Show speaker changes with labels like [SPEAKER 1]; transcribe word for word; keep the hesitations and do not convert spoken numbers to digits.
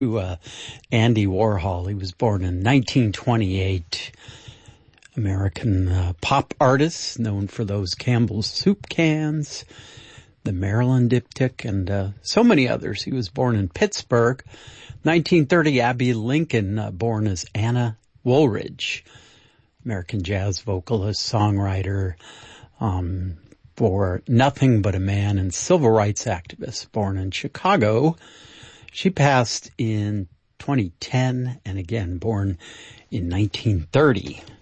[SPEAKER 1] uh, Andy Warhol. He was born in nineteen twenty-eight. American uh, pop artist, known for those Campbell's soup cans, the Maryland Diptych, and uh, so many others. He was born in Pittsburgh. nineteen thirty, Abbey Lincoln, uh, born as Anna Woolridge, American jazz vocalist, songwriter, um, for Nothing But a Man and civil rights activist, born in Chicago. She passed in twenty ten, and again, born in nineteen thirty.